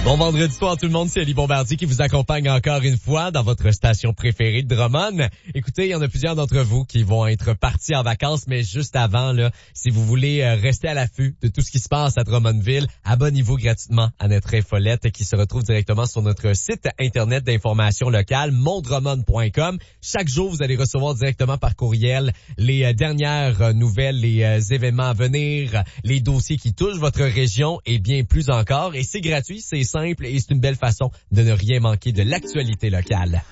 Bon vendredi soir tout le monde, c'est Ali Bombardier qui vous accompagne encore une fois dans votre station préférée de Drummond. Écoutez, il y en a plusieurs d'entre vous qui vont être partis en vacances, mais juste avant, là, si vous voulez rester à l'affût de tout ce qui se passe à Drummondville, abonnez-vous gratuitement à notre infolette qui se retrouve directement sur notre site internet d'information locale, mondrummond.com. Chaque jour, vous allez recevoir directement par courriel les dernières nouvelles, les événements à venir, les dossiers qui touchent votre région et bien plus encore. Et c'est gratuit, c'est simple et c'est une belle façon de ne rien manquer de l'actualité locale.